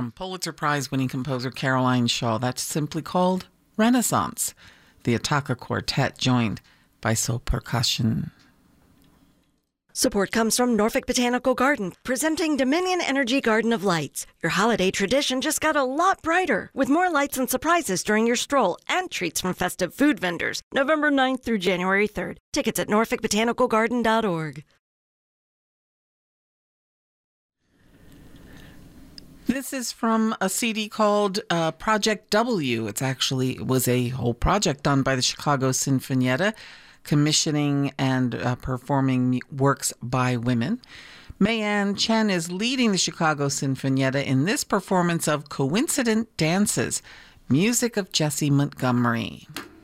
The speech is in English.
from Pulitzer Prize-winning composer Caroline Shaw. That's simply called Renaissance. The Ataka Quartet joined by Soul Percussion. Support comes from Norfolk Botanical Garden, presenting Dominion Energy Garden of Lights. Your holiday tradition just got a lot brighter, with more lights and surprises during your stroll and treats from festive food vendors, November 9th through January 3rd. Tickets at norfolkbotanicalgarden.org. This is from a CD called Project W. It was a whole project done by the Chicago Sinfonietta, commissioning and performing works by women. Mayanne Chen is leading the Chicago Sinfonietta in this performance of Coincident Dances, music of Jessie Montgomery.